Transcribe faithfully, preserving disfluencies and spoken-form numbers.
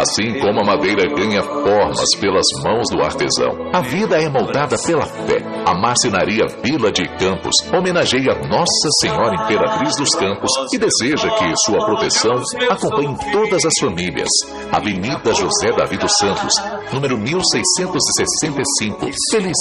Assim como a madeira ganha formas pelas mãos do artesão, a vida é moldada pela fé. A marcenaria Vila de Campos homenageia Nossa Senhora Imperatriz dos Campos e deseja que sua proteção acompanhe todas as famílias. Avenida José Davi dos Santos, número mil seiscentos e sessenta e cinco. Feliz